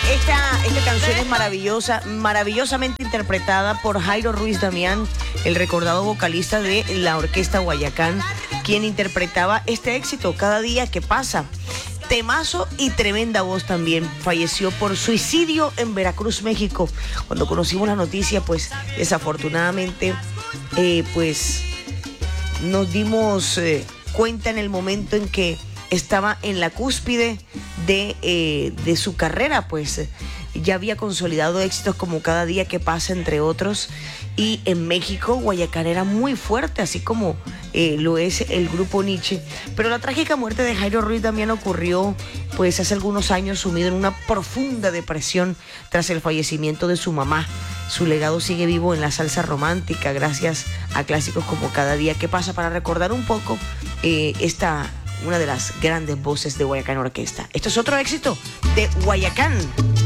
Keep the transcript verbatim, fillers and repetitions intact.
Esta, esta canción es maravillosa, maravillosamente interpretada por Jairo Ruiz Damián, el recordado vocalista de la Orquesta Guayacán, quien interpretaba este éxito, Cada día que pasa. Temazo y tremenda voz también. Falleció por suicidio en Veracruz, México. Cuando conocimos la noticia, pues desafortunadamente, eh, pues nos dimos eh, cuenta en el momento en que estaba en la cúspide de, eh, de su carrera, pues ya había consolidado éxitos como Cada día que pasa, entre otros, y en México Guayacán era muy fuerte, así como eh, lo es el grupo Nietzsche. Pero la trágica muerte de Jairo Ruiz también ocurrió pues hace algunos años, sumido en una profunda depresión tras el fallecimiento de su mamá. Su legado sigue vivo en la salsa romántica gracias a clásicos como Cada día que pasa, para recordar un poco eh, esta una de las grandes voces de Guayacán Orquesta. Esto es otro éxito de Guayacán.